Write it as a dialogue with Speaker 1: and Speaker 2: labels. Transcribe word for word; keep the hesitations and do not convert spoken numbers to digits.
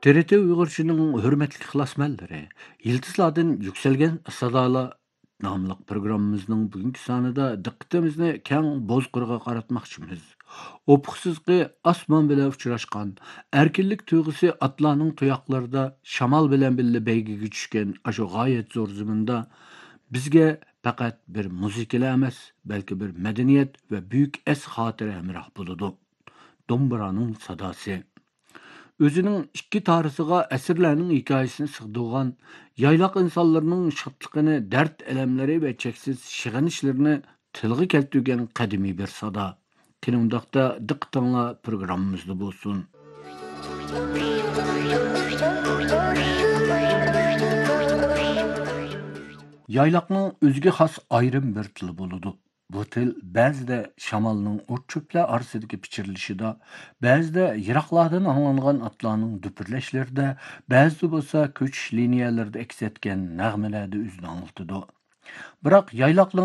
Speaker 1: T R T Uyg'urchining hurmatli ixlosmandlari, Yıldızlardan Yükselgen Sadalar nomli programmamizning bugungi sonida diqqatimizni keng Bozqirga qaratmoqchimiz. Opuqsizqi osmon bilan uchrashgan, erkinlik tuyg'usi atlarning tuyoqlarida shamol bilan birga beygiga tushgan ashu g'oyat zo'r zaminda bizga faqat bir muzikalar emas, balki bir madaniyat va buyuk es xotira hamroh bo'ladi. Dombiraning sadosi. Özünün ikki tarixiga əsrlərinin hekayəsini sığdırğan, yaylaq insanlarının şadlığını, dərd ələmləri və çəksiz şığınışlarını tilgə keltirген qədimi bir sada. Kinimdaqda diqqətinizlə proqramımızda bolsun. Yaylaqның özgə xas ayrım bir tili boludu. Bu til ba'zida shamolning o't cho'plar orasidagi pichirilishida, ba'zida yiroqlardan anglangan otlarning duprlashlarida, ba'zida bo'lsa ko'chish liniyalarida aks etgan nag'malarda o'zini anglatadi. Biroq yayloqning